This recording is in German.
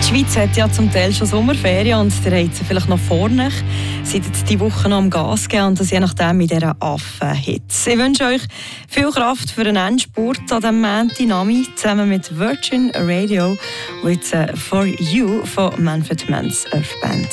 Schweiz hat ja zum Teil schon Sommerferien und ihr habt sie vielleicht noch vorne. Seid jetzt diese Woche noch am Gas geben und das je nachdem mit dieser Affenhitze. Ich wünsche euch viel Kraft für einen Endspurt an diesem Montag zusammen mit Virgin Radio und jetzt «For You» von Manfred Mann's Earth Band.